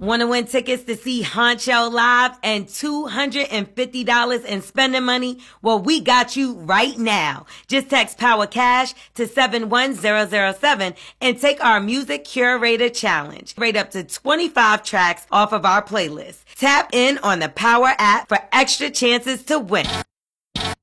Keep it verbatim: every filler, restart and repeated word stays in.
Want to win tickets to see Honcho live and two hundred fifty dollars in spending money? Well, we got you right now. Just text Power Cash to seven one zero zero seven and take our Music Curator Challenge. Rate up to twenty-five tracks off of our playlist. Tap in on the Power app for extra chances to win.